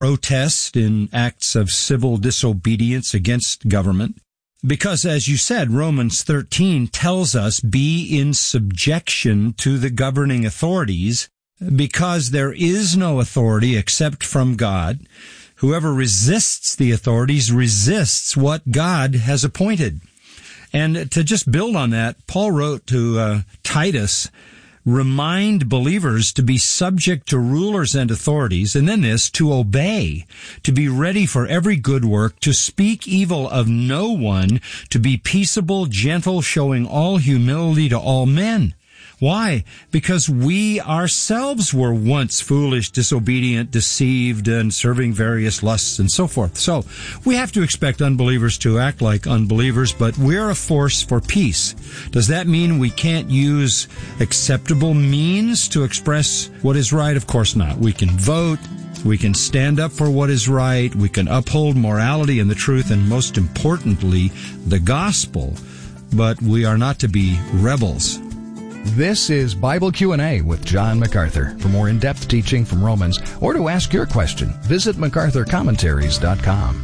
protest in acts of civil disobedience against government. Because, as you said, Romans 13 tells us, be in subjection to the governing authorities, because there is no authority except from God. Whoever resists the authorities resists what God has appointed. And to just build on that, Paul wrote to Titus, remind believers to be subject to rulers and authorities, and then this, to obey, to be ready for every good work, to speak evil of no one, to be peaceable, gentle, showing all humility to all men. Why? Because we ourselves were once foolish, disobedient, deceived, and serving various lusts and so forth. So we have to expect unbelievers to act like unbelievers, but we're a force for peace. Does that mean we can't use acceptable means to express what is right? Of course not. We can vote. We can stand up for what is right. We can uphold morality and the truth, and most importantly, the gospel. But we are not to be rebels. This is Bible Q&A with John MacArthur. For more in-depth teaching from Romans or to ask your question, visit MacArthurCommentaries.com.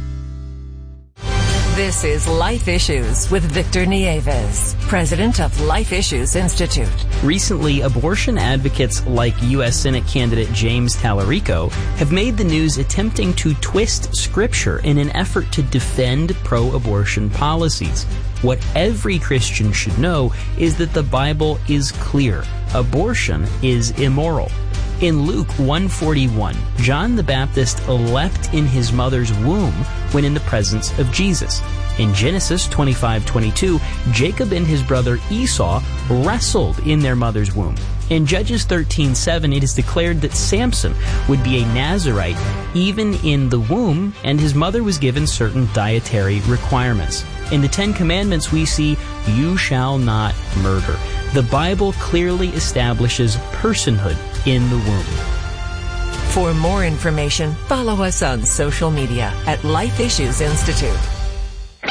This is Life Issues with Victor Nieves, president of Life Issues Institute. Recently, abortion advocates like U.S. Senate candidate James Tallarico have made the news attempting to twist Scripture in an effort to defend pro-abortion policies. What every Christian should know is that the Bible is clear. Abortion is immoral. In Luke 1:41, John the Baptist leapt in his mother's womb when in the presence of Jesus. In Genesis 25:22, Jacob and his brother Esau wrestled in their mother's womb. In Judges 13:7, it is declared that Samson would be a Nazirite even in the womb, and his mother was given certain dietary requirements. In the Ten Commandments, we see, "You shall not murder." The Bible clearly establishes personhood in the womb. For more information, follow us on social media at Life Issues Institute.